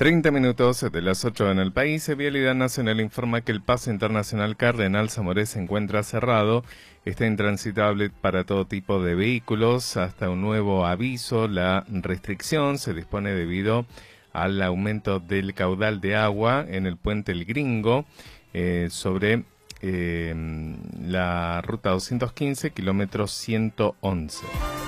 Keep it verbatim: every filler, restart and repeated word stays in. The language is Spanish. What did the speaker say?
treinta minutos de las ocho en el país. Vialidad Nacional informa que el paso internacional Cardenal Zamoré se encuentra cerrado. Está intransitable para todo tipo de vehículos. Hasta un nuevo aviso, la restricción se dispone debido al aumento del caudal de agua en el puente El Gringo eh, sobre eh, la ruta doscientos quince, kilómetro ciento once.